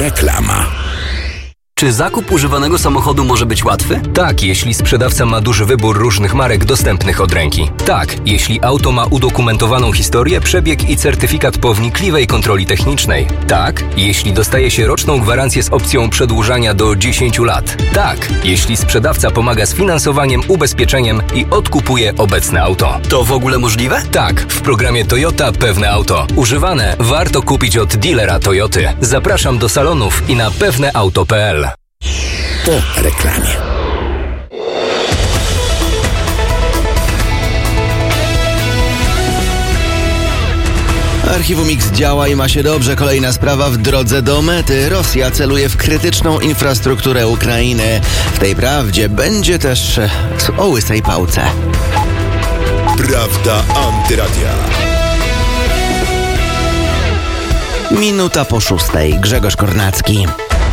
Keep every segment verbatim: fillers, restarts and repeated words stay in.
Reklama. Czy zakup używanego samochodu może być łatwy? Tak, jeśli sprzedawca ma duży wybór różnych marek dostępnych od ręki. Tak, jeśli auto ma udokumentowaną historię, przebieg i certyfikat po wnikliwej kontroli technicznej. Tak, jeśli dostaje się roczną gwarancję z opcją przedłużania do dziesięciu lat. Tak, jeśli sprzedawca pomaga z finansowaniem, ubezpieczeniem i odkupuje obecne auto. To w ogóle możliwe? Tak, w programie Toyota Pewne Auto. Używane warto kupić od dealera Toyoty. Zapraszam do salonów i na pewne auto kropka p l. Po reklamie. Archiwum X działa i ma się dobrze. Kolejna sprawa w drodze do mety. Rosja celuje w krytyczną infrastrukturę Ukrainy. W tej prawdzie będzie też o łysej pałce. Prawda Antyradia. Minuta po szóstej. Grzegorz Kornacki.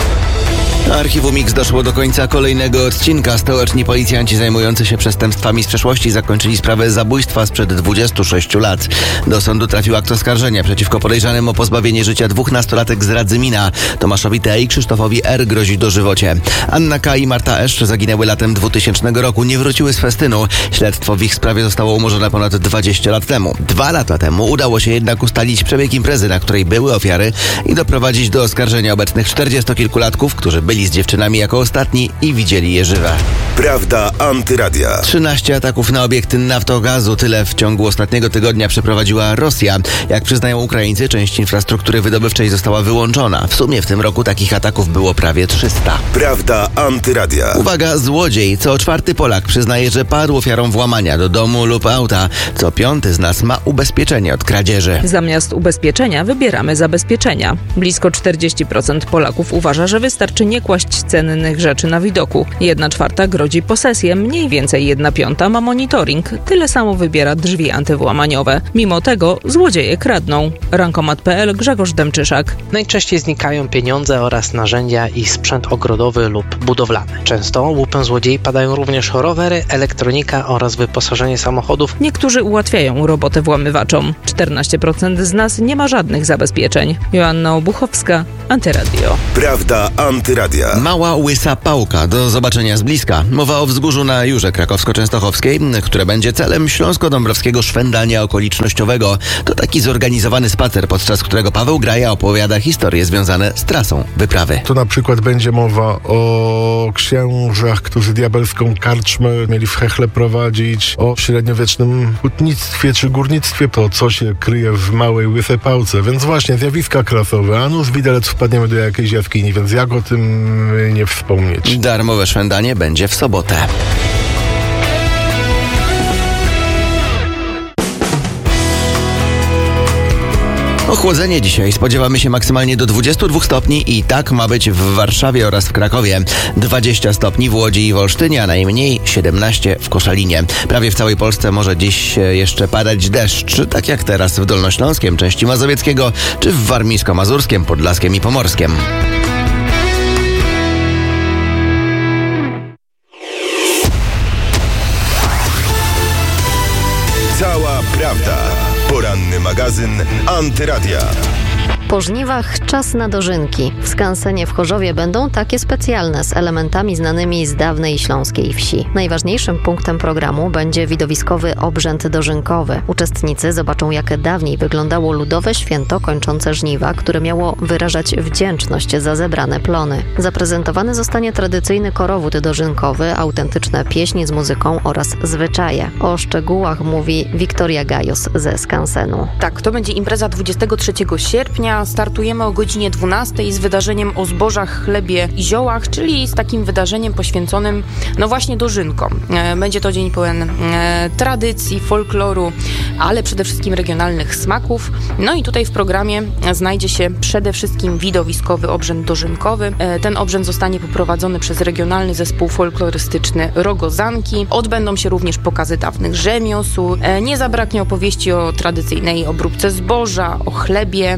Archiwum X doszło do końca kolejnego odcinka. Stołeczni policjanci zajmujący się przestępstwami z przeszłości zakończyli sprawę zabójstwa sprzed dwudziestu sześciu lat. Do sądu trafił akt oskarżenia przeciwko podejrzanym o pozbawienie życia dwóch nastolatek z Radzymina. Tomaszowi T. i Krzysztofowi R. grozi dożywocie. Anna K. i Marta Esz zaginęły latem dwutysięcznego roku. Nie wróciły z festynu. Śledztwo w ich sprawie zostało umorzone ponad dwadzieścia lat temu. Dwa lata temu udało się jednak ustalić przebieg imprezy, na której były ofiary i doprowadzić do oskarżenia obecnych czterdziestokilkulatków, którzy byli z dziewczynami jako ostatni i widzieli je żywe. Prawda Antyradia. trzynaście ataków na obiekty Naftogazu. Tyle w ciągu ostatniego tygodnia przeprowadziła Rosja. Jak przyznają Ukraińcy, część infrastruktury wydobywczej została wyłączona. W sumie w tym roku takich ataków było prawie trzysta. Prawda Antyradia. Uwaga, złodziej. Co czwarty Polak przyznaje, że padł ofiarą włamania do domu lub auta. Co piąty z nas ma ubezpieczenie od kradzieży. Zamiast ubezpieczenia wybieramy zabezpieczenia. Blisko czterdzieści procent Polaków uważa, że wystarczy nie kłaść cennych rzeczy na widoku. Jedna czwarta grodzi posesję, mniej więcej jedna piąta ma monitoring. Tyle samo wybiera drzwi antywłamaniowe. Mimo tego złodzieje kradną. Rankomat kropka p l, Grzegorz Demczyszak. Najczęściej znikają pieniądze oraz narzędzia i sprzęt ogrodowy lub budowlany. Często łupem złodziei padają również rowery, elektronika oraz wyposażenie samochodów. Niektórzy ułatwiają robotę włamywaczom. czternaście procent z nas nie ma żadnych zabezpieczeń. Joanna Obuchowska, Antyradio. Prawda Antyradia. Mała łysa pałka. Do zobaczenia z bliska. Mowa o wzgórzu na Jurze Krakowsko-Częstochowskiej, które będzie celem śląsko-dąbrowskiego szwendania okolicznościowego. To taki zorganizowany spacer, podczas którego Paweł Graja opowiada historie związane z trasą wyprawy. Tu na przykład będzie mowa o księżach, którzy diabelską karczmę mieli w Hechle prowadzić, o średniowiecznym hutnictwie czy górnictwie, to co się kryje w małej łysej pałce. Więc właśnie zjawiska klasowe, a nuż widelec wpadniemy do jakiejś jaskini, więc jak o tym nie wspomnieć. Darmowe szwendanie będzie w sobotę. Ochłodzenie dzisiaj. Spodziewamy się maksymalnie do dwudziestu dwóch stopni i tak ma być w Warszawie oraz w Krakowie. dwadzieścia stopni w Łodzi i w Olsztynie, a najmniej siedemnaście w Koszalinie. Prawie w całej Polsce może dziś jeszcze padać deszcz, tak jak teraz w Dolnośląskiem, części Mazowieckiego, czy w Warmińsko-Mazurskiem, Podlaskiem i Pomorskiem. Cała prawda. Poranny magazyn Antyradia. Po żniwach czas na dożynki. W skansenie w Chorzowie będą takie specjalne z elementami znanymi z dawnej śląskiej wsi. Najważniejszym punktem programu będzie widowiskowy obrzęd dożynkowy. Uczestnicy zobaczą, jak dawniej wyglądało ludowe święto kończące żniwa, które miało wyrażać wdzięczność za zebrane plony. Zaprezentowany zostanie tradycyjny korowód dożynkowy, autentyczne pieśni z muzyką oraz zwyczaje. O szczegółach mówi Wiktoria Gajos ze skansenu. Tak, to będzie impreza dwudziestego trzeciego sierpnia. Startujemy o godzinie dwunastej z wydarzeniem o zbożach, chlebie i ziołach, czyli z takim wydarzeniem poświęconym no właśnie dożynkom. Będzie to dzień pełen tradycji, folkloru, ale przede wszystkim regionalnych smaków. No i tutaj w programie znajdzie się przede wszystkim widowiskowy obrzęd dożynkowy. Ten obrzęd zostanie poprowadzony przez regionalny zespół folklorystyczny Rogozanki. Odbędą się również pokazy dawnych rzemiosł. Nie zabraknie opowieści o tradycyjnej obróbce zboża, o chlebie. Z takich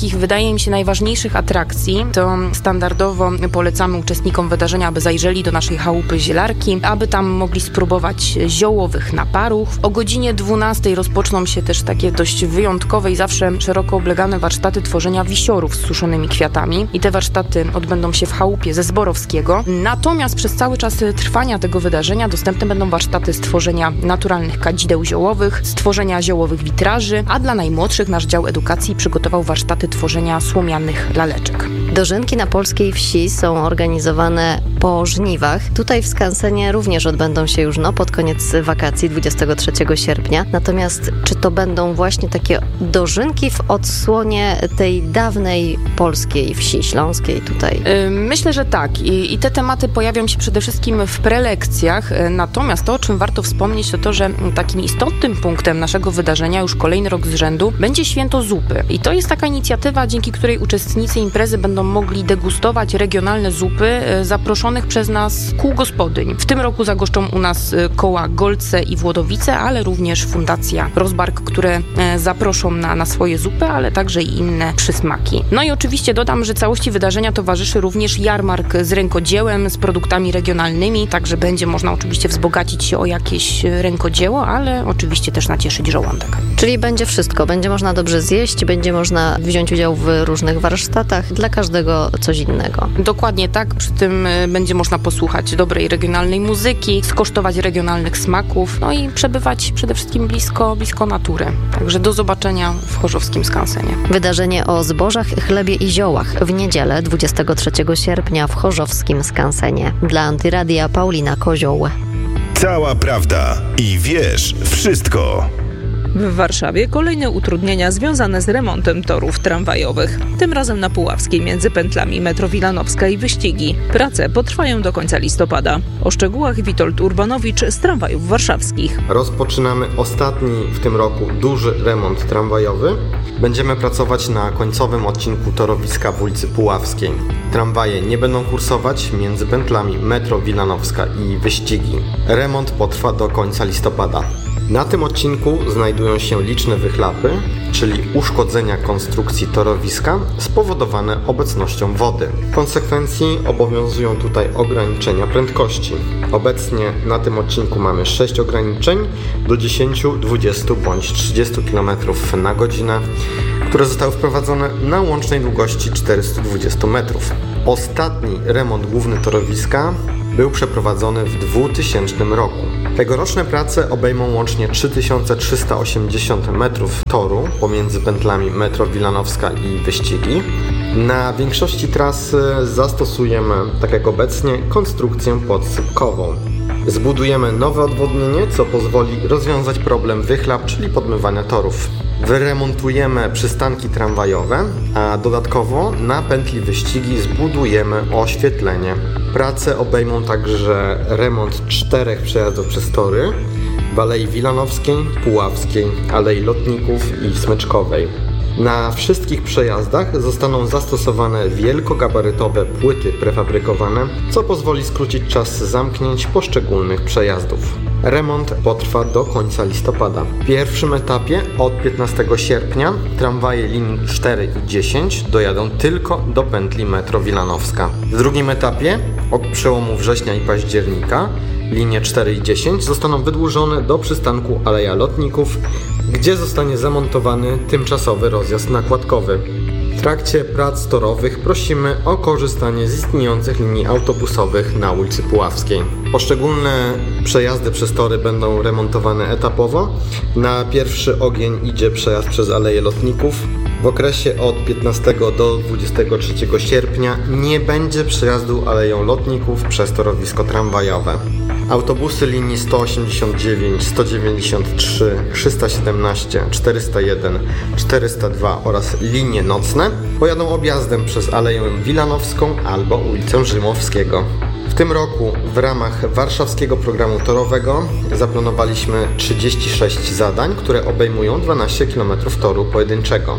takich, wydaje mi się, najważniejszych atrakcji, to standardowo polecamy uczestnikom wydarzenia, aby zajrzeli do naszej chałupy Zielarki, aby tam mogli spróbować ziołowych naparów. O godzinie dwunastej rozpoczną się też takie dość wyjątkowe i zawsze szeroko oblegane warsztaty tworzenia wisiorów z suszonymi kwiatami i te warsztaty odbędą się w chałupie ze Zborowskiego. Natomiast przez cały czas trwania tego wydarzenia dostępne będą warsztaty stworzenia naturalnych kadzideł ziołowych, stworzenia ziołowych witraży, a dla najmłodszych nasz dział edukacji przygotował warsztaty tworzenia słomianych laleczek. Dożynki na polskiej wsi są organizowane po żniwach. Tutaj w skansenie również odbędą się już no, pod koniec wakacji dwudziestego trzeciego sierpnia. Natomiast czy to będą właśnie takie dożynki w odsłonie tej dawnej polskiej wsi śląskiej tutaj? Myślę, że tak. I, i te tematy pojawią się przede wszystkim w prelekcjach. Natomiast to, o czym warto wspomnieć, to to, że takim istotnym punktem naszego wydarzenia już kolejny rok z rzędu będzie Święto Zupy. I to jest taka inicjatywa, dzięki której uczestnicy imprezy będą mogli degustować regionalne zupy zaproszonych przez nas kół gospodyń. W tym roku zagoszczą u nas koła Golce i Włodowice, ale również Fundacja Rozbark, które zaproszą na, na swoje zupy, ale także i inne przysmaki. No i oczywiście dodam, że całości wydarzenia towarzyszy również jarmark z rękodziełem, z produktami regionalnymi, także będzie można oczywiście wzbogacić się o jakieś rękodzieło, ale oczywiście też nacieszyć żołądek. Czyli będzie wszystko. Będzie można dobrze zjeść, będzie można wziąć udział w różnych warsztatach, dla każdego coś innego. Dokładnie tak. Przy tym będzie można posłuchać dobrej regionalnej muzyki, skosztować regionalnych smaków, no i przebywać przede wszystkim blisko, blisko natury. Także do zobaczenia w chorzowskim skansenie. Wydarzenie o zbożach, chlebie i ziołach w niedzielę dwudziestego trzeciego sierpnia w chorzowskim skansenie. Dla Antyradia Paulina Kozioł. Cała prawda i wiesz wszystko. W Warszawie kolejne utrudnienia związane z remontem torów tramwajowych. Tym razem na Puławskiej między pętlami metro Wilanowska i Wyścigi. Prace potrwają do końca listopada. O szczegółach Witold Urbanowicz z Tramwajów Warszawskich. Rozpoczynamy ostatni w tym roku duży remont tramwajowy. Będziemy pracować na końcowym odcinku torowiska w ulicy Puławskiej. Tramwaje nie będą kursować między pętlami metro Wilanowska i Wyścigi. Remont potrwa do końca listopada. Na tym odcinku znajdują się liczne wychlapy, czyli uszkodzenia konstrukcji torowiska spowodowane obecnością wody. W konsekwencji obowiązują tutaj ograniczenia prędkości. Obecnie na tym odcinku mamy sześć ograniczeń do dziesięć, dwadzieścia bądź trzydzieści kilometrów na godzinę, które zostały wprowadzone na łącznej długości czterysta dwadzieścia metrów. Ostatni remont główny torowiska był przeprowadzony w dwutysięcznym roku. Tegoroczne prace obejmą łącznie trzy tysiące trzysta osiemdziesiąt metrów toru pomiędzy pętlami metro Wilanowska i Wyścigi. Na większości trasy zastosujemy, tak jak obecnie, konstrukcję podsypkową. Zbudujemy nowe odwodnienie, co pozwoli rozwiązać problem wychlap, czyli podmywania torów. Wyremontujemy przystanki tramwajowe, a dodatkowo na pętli Wyścigi zbudujemy oświetlenie. Prace obejmą także remont czterech przejazdów przez tory w Alei Wilanowskiej, Puławskiej, Alei Lotników i Smyczkowej. Na wszystkich przejazdach zostaną zastosowane wielkogabarytowe płyty prefabrykowane, co pozwoli skrócić czas zamknięć poszczególnych przejazdów. Remont potrwa do końca listopada. W pierwszym etapie od piętnastego sierpnia tramwaje linii cztery i dziesięć dojadą tylko do pętli metro Wilanowska. W drugim etapie od przełomu września i października linie cztery i dziesięć zostaną wydłużone do przystanku Aleja Lotników, gdzie zostanie zamontowany tymczasowy rozjazd nakładkowy. W trakcie prac torowych prosimy o korzystanie z istniejących linii autobusowych na ulicy Puławskiej. Poszczególne przejazdy przez tory będą remontowane etapowo. Na pierwszy ogień idzie przejazd przez Aleję Lotników. W okresie od piętnastego do dwudziestego trzeciego sierpnia nie będzie przejazdu Aleją Lotników przez torowisko tramwajowe. Autobusy linii sto osiemdziesiąt dziewięć, sto dziewięćdziesiąt trzy, trzysta siedemnaście, czterysta jeden, czterysta dwa oraz linie nocne pojadą objazdem przez Aleję Wilanowską albo ulicę Rzymowskiego. W tym roku w ramach warszawskiego programu torowego zaplanowaliśmy trzydzieści sześć zadań, które obejmują dwanaście kilometrów toru pojedynczego.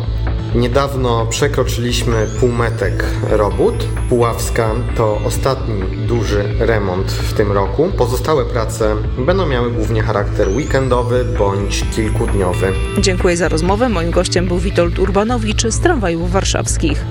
Niedawno przekroczyliśmy półmetek robót. Puławska to ostatni duży remont w tym roku. Pozostałe prace będą miały głównie charakter weekendowy bądź kilkudniowy. Dziękuję za rozmowę. Moim gościem był Witold Urbanowicz z Tramwajów Warszawskich.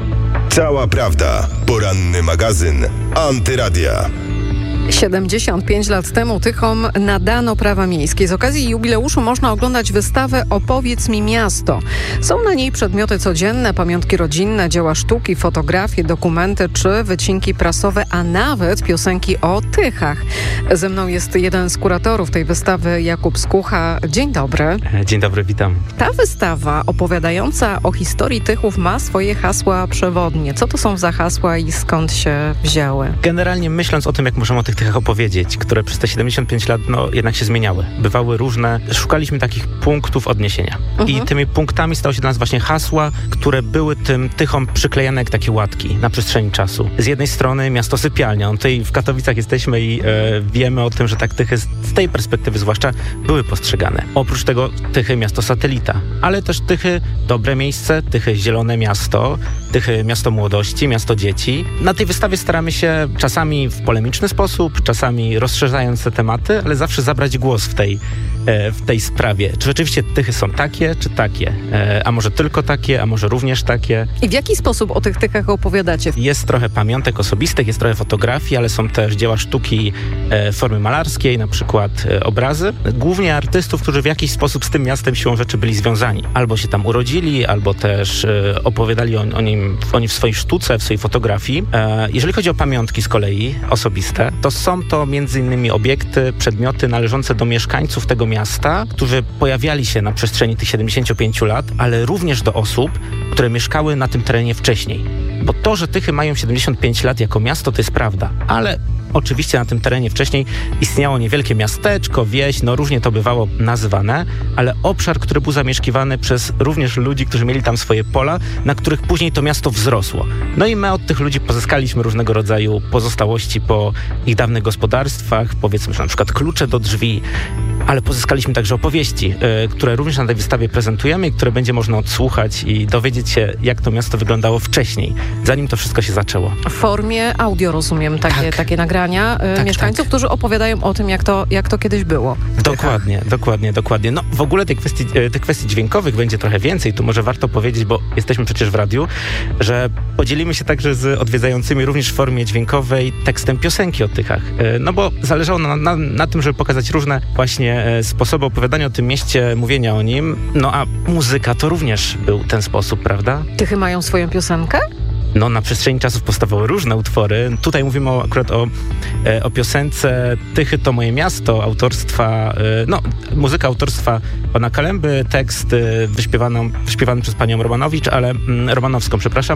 Cała prawda. Poranny magazyn Antyradia. siedemdziesiąt pięć lat temu Tychom nadano prawa miejskie. Z okazji jubileuszu można oglądać wystawę Opowiedz mi miasto. Są na niej przedmioty codzienne, pamiątki rodzinne, dzieła sztuki, fotografie, dokumenty czy wycinki prasowe, a nawet piosenki o Tychach. Ze mną jest jeden z kuratorów tej wystawy, Jakub Skucha. Dzień dobry. Dzień dobry, witam. Ta wystawa opowiadająca o historii Tychów ma swoje hasła przewodnie. Co to są za hasła i skąd się wzięły? Generalnie myśląc o tym, jak możemy o tych Tychach opowiedzieć, które przez te siedemdziesiąt pięć lat no, jednak się zmieniały. Bywały różne. Szukaliśmy takich punktów odniesienia. Mhm. I tymi punktami stały się dla nas właśnie hasła, które były tym Tychom przyklejane jak takie łatki na przestrzeni czasu. Z jednej strony miasto sypialnia. No, tutaj w Katowicach jesteśmy i e, wiemy o tym, że tak Tychy z, z tej perspektywy zwłaszcza były postrzegane. Oprócz tego Tychy miasto satelita, ale też Tychy dobre miejsce, Tychy zielone miasto, Tychy miasto młodości, miasto dzieci. Na tej wystawie staramy się czasami w polemiczny sposób, czasami rozszerzając te tematy, ale zawsze zabrać głos w tej, e, w tej sprawie. Czy rzeczywiście Tychy są takie, czy takie? E, a może tylko takie, a może również takie? I w jaki sposób o tych Tychach opowiadacie? Jest trochę pamiątek osobistych, jest trochę fotografii, ale są też dzieła sztuki e, formy malarskiej, na przykład e, obrazy. Głównie artystów, którzy w jakiś sposób z tym miastem siłą rzeczy byli związani. Albo się tam urodzili, albo też e, opowiadali o, o, nim, o nim w swojej sztuce, w swojej fotografii. E, jeżeli chodzi o pamiątki z kolei osobiste, to są to między innymi obiekty, przedmioty należące do mieszkańców tego miasta, którzy pojawiali się na przestrzeni tych siedemdziesięciu pięciu lat, ale również do osób, które mieszkały na tym terenie wcześniej. Bo to, że Tychy mają siedemdziesiąt pięć lat jako miasto, to jest prawda, ale oczywiście na tym terenie wcześniej istniało niewielkie miasteczko, wieś, no różnie to bywało nazywane, ale obszar, który był zamieszkiwany przez również ludzi, którzy mieli tam swoje pola, na których później to miasto wzrosło. No i my od tych ludzi pozyskaliśmy różnego rodzaju pozostałości po ich dawnych gospodarstwach, powiedzmy, że na przykład klucze do drzwi, ale pozyskaliśmy także opowieści, yy, które również na tej wystawie prezentujemy i które będzie można odsłuchać i dowiedzieć się, jak to miasto wyglądało wcześniej, zanim to wszystko się zaczęło. W formie audio, rozumiem, takie, tak. takie nagrania yy, tak, mieszkańców, tak. którzy opowiadają o tym, jak to, jak to kiedyś było. Dokładnie, dokładnie, dokładnie. No w ogóle tych kwestii, tych kwestii dźwiękowych będzie trochę więcej. Tu może warto powiedzieć, bo jesteśmy przecież w radiu, że podzielimy się także z odwiedzającymi również w formie dźwiękowej tekstem piosenki o Tychach. Yy, no bo zależało na, na, na tym, żeby pokazać różne właśnie sposoby opowiadania o tym mieście, mówienia o nim. No a muzyka to również był ten sposób, prawda? Tychy mają swoją piosenkę? No, na przestrzeni czasów powstawały różne utwory. Tutaj mówimy o, akurat o, o piosence Tychy to moje miasto, autorstwa, no, muzyka autorstwa pana Kalemby, tekst wyśpiewany, wyśpiewany przez panią Romanowicz, ale Romanowską, przepraszam.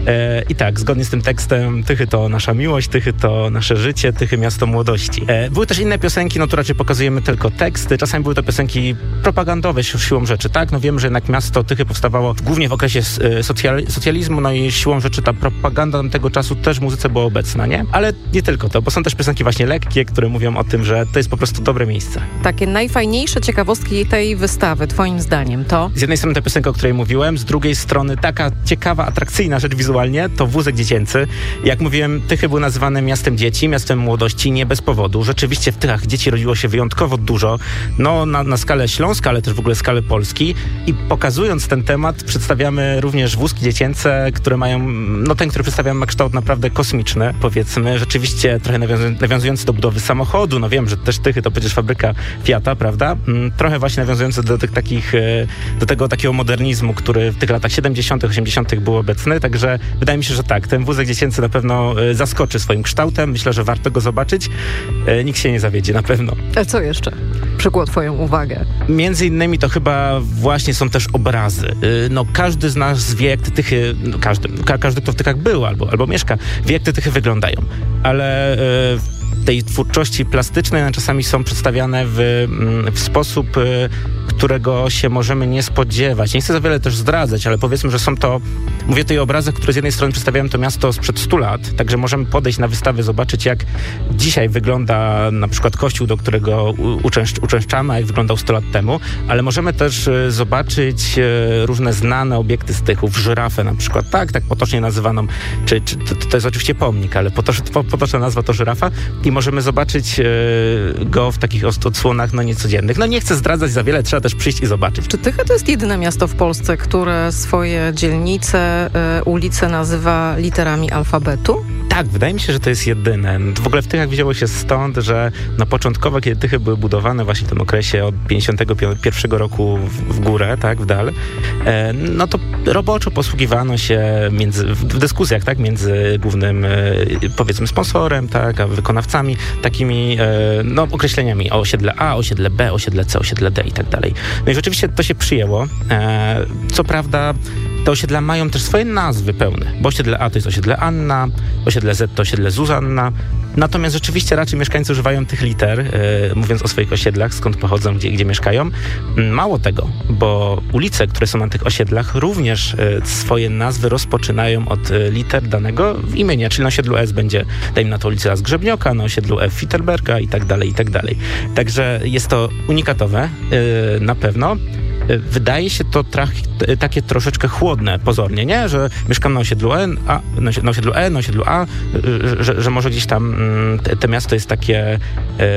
I tak, zgodnie z tym tekstem Tychy to nasza miłość, Tychy to nasze życie, Tychy miasto młodości. Były też inne piosenki, no tu raczej pokazujemy tylko teksty. Czasami były to piosenki propagandowe siłą rzeczy, tak? No wiemy, że jednak miasto Tychy powstawało głównie w okresie socjalizmu, no i siłą rzeczy ta propaganda tego czasu też w muzyce była obecna, nie? Ale nie tylko to, bo są też piosenki właśnie lekkie, które mówią o tym, że to jest po prostu dobre miejsce. Takie najfajniejsze ciekawostki tej wystawy, twoim zdaniem, to? Z jednej strony ta piosenka, o której mówiłem, z drugiej strony taka ciekawa, atrakcyjna rzecz wizualnie, to wózek dziecięcy. Jak mówiłem, Tychy był nazywany miastem dzieci, miastem młodości, nie bez powodu. Rzeczywiście w Tychach dzieci rodziło się wyjątkowo dużo, no na, na skalę Śląska, ale też w ogóle skalę Polski. I pokazując ten temat, przedstawiamy również wózki dziecięce, które mają no ten, który przedstawiam, ma kształt naprawdę kosmiczny, powiedzmy, rzeczywiście trochę nawiązu- nawiązujący do budowy samochodu, no wiem, że też Tychy to przecież fabryka Fiata, prawda? Mm, trochę właśnie nawiązujący do tych takich, do tego takiego modernizmu, który w tych latach siedemdziesiątych, osiemdziesiątych był obecny, także wydaje mi się, że tak, ten wózek dziecięcy na pewno zaskoczy swoim kształtem, myślę, że warto go zobaczyć, nikt się nie zawiedzie, na pewno. A co jeszcze przykuło twoją uwagę? Między innymi to chyba właśnie są też obrazy. No każdy z nas wie, jak te Tychy, no każdy, ka- każdy, kto w Tychach był albo, albo mieszka, wie, jak te Tychy wyglądają. Ale y, w tej twórczości plastycznej one czasami są przedstawiane w, w sposób, y, którego się możemy nie spodziewać. Nie chcę za wiele też zdradzać, ale powiedzmy, że są to, mówię tutaj o obrazach, które z jednej strony przedstawiają to miasto sprzed stu lat, także możemy podejść na wystawę, zobaczyć jak dzisiaj wygląda na przykład kościół, do którego uczęszcz, uczęszczamy, a jak wyglądał sto lat temu, ale możemy też zobaczyć różne znane obiekty z Tychów, żyrafę na przykład, tak, tak potocznie nazywaną, czy, czy to, to jest oczywiście pomnik, ale potoczna, potoczna nazwa to żyrafa i możemy zobaczyć go w takich odsłonach no niecodziennych. No nie chcę zdradzać za wiele, trzeba też przyjść i zobaczyć. Czy Tychy to jest jedyne miasto w Polsce, które swoje dzielnice, y, ulice nazywa literami alfabetu? Tak, wydaje mi się, że to jest jedyne. W ogóle w Tychach wzięło się stąd, że na początkowo, kiedy Tychy były budowane właśnie w tym okresie od pięćdziesiątego pierwszego roku w, w górę, tak, w dal, e, no to roboczo posługiwano się między, w dyskusjach, tak, między głównym, e, powiedzmy, sponsorem, tak, a wykonawcami, takimi, e, no, określeniami o osiedle A, osiedle B, osiedle C, osiedle D i tak dalej. No i rzeczywiście to się przyjęło. E, co prawda te osiedla mają też swoje nazwy pełne, bo osiedle A to jest osiedle Anna, osiedle Z to osiedle Zuzanna. Natomiast rzeczywiście raczej mieszkańcy używają tych liter, yy, mówiąc o swoich osiedlach, skąd pochodzą, gdzie, gdzie mieszkają. Mało tego, bo ulice, które są na tych osiedlach, również yy, swoje nazwy rozpoczynają od yy, liter danego imienia, czyli na osiedlu S będzie, dajmy na to ulica Las Grzebnioka, na osiedlu F Fittelberga i tak dalej, i tak dalej. Także jest to unikatowe, yy, na pewno. Wydaje się to trach, takie troszeczkę chłodne pozornie, nie? Że mieszkam na osiedlu E, a, na osiedlu E, na osiedlu A, że, że może gdzieś tam te, te miasto jest takie e,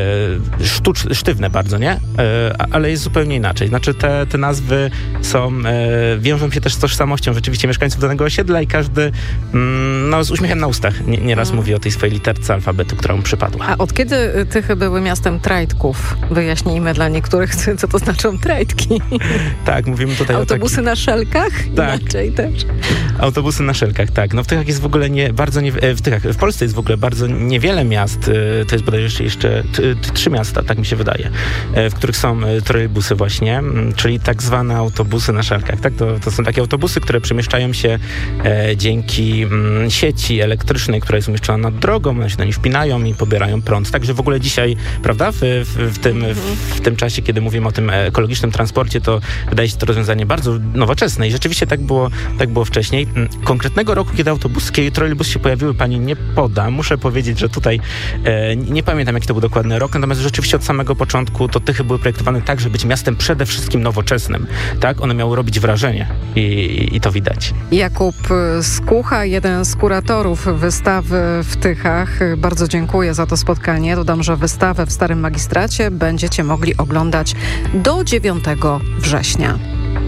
sztucz, sztywne bardzo, nie? E, ale jest zupełnie inaczej. Znaczy te, te nazwy są, e, wiążą się też z tożsamością rzeczywiście mieszkańców danego osiedla i każdy mm, no, z uśmiechem na ustach nie, nieraz hmm. mówi o tej swojej literce alfabetu, która mu przypadła. A od kiedy Tychy były miastem trajdków? Wyjaśnijmy dla niektórych, co to znaczą trajdki. Tak, mówimy tutaj Autobusy o takich... na szelkach? Tak. Inaczej też. Autobusy na szelkach, tak. No w Tychach jest w ogóle nie, bardzo nie... W Tychach, w Polsce jest w ogóle bardzo niewiele miast, to jest bodajże jeszcze, jeszcze t, t, trzy miasta, tak mi się wydaje, w których są trolejbusy właśnie, czyli tak zwane autobusy na szelkach, tak? To, to są takie autobusy, które przemieszczają się e, dzięki m, sieci elektrycznej, która jest umieszczona nad drogą, one się na nie wpinają i pobierają prąd. Także w ogóle dzisiaj, prawda, w, w, w, tym, w, w tym czasie, kiedy mówimy o tym ekologicznym transporcie, to wydaje się to rozwiązanie bardzo nowoczesne i rzeczywiście tak było, tak było wcześniej. Konkretnego roku, kiedy autobus, kiedy trolejbus się pojawiły, pani nie poda. Muszę powiedzieć, że tutaj e, nie pamiętam, jaki to był dokładny rok, natomiast rzeczywiście od samego początku to Tychy były projektowane tak, żeby być miastem przede wszystkim nowoczesnym. Tak? One miały robić wrażenie i, i to widać. Jakub Skucha, jeden z kuratorów wystawy w Tychach. Bardzo dziękuję za to spotkanie. Dodam, że wystawę w Starym Magistracie będziecie mogli oglądać do dziewiątego września.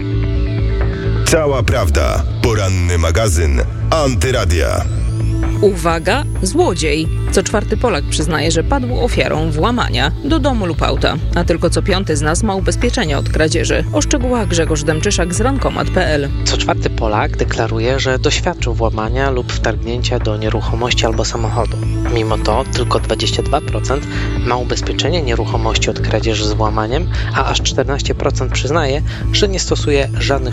Cała prawda. Poranny magazyn Antyradia. Uwaga, złodziej. Co czwarty Polak przyznaje, że padł ofiarą włamania do domu lub auta, a tylko co piąty z nas ma ubezpieczenia od kradzieży. O szczegółach Grzegorz Demczyszak z rankomat kropka p l. Co czwarty Polak deklaruje, że doświadczył włamania lub wtargnięcia do nieruchomości albo samochodu. Mimo to tylko dwadzieścia dwa procent ma ubezpieczenie nieruchomości od kradzieży z włamaniem, a aż czternaście procent przyznaje, że nie stosuje żadnych